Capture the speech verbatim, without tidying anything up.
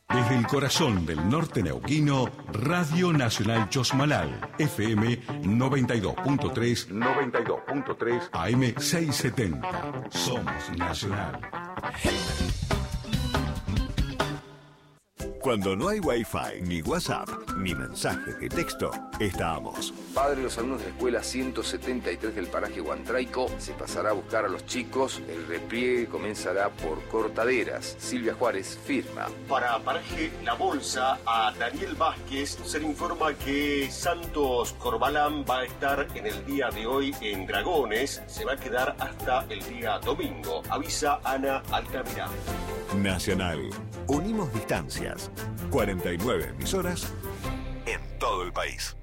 Desde el corazón del norte neuquino, Radio Nacional Chosmalal, F M noventa y dos punto tres, noventa y dos punto tres, A M seiscientos setenta. Somos Nacional. Cuando no hay Wi-Fi, ni WhatsApp, ni mensajes de texto, estamos. Padre, los alumnos de la escuela ciento setenta y tres del paraje Huantraico se pasará a buscar a los chicos. El repliegue comenzará por Cortaderas. Silvia Juárez firma. Para paraje La Bolsa, a Daniel Vázquez se le informa que Santos Corbalán va a estar en el día de hoy en Dragones. Se va a quedar hasta el día domingo. Avisa Ana Altamirá. Nacional. Unimos distancias. cuarenta y nueve emisoras en todo el país.